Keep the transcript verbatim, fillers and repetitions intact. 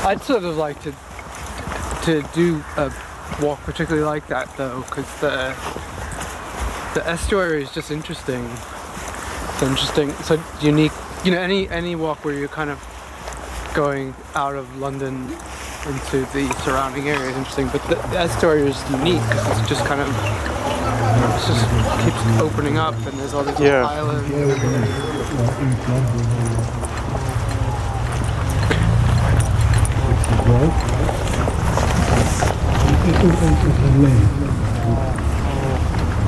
I'd sort of like to to do a walk particularly like that though, because the the estuary is just interesting. It's interesting. It's so unique. You know, any any walk where you're kind of going out of London into the surrounding area is interesting, but the, the estuary is unique because it's just kind of it just keeps opening up, and there's all these Yeah. islands. And Well,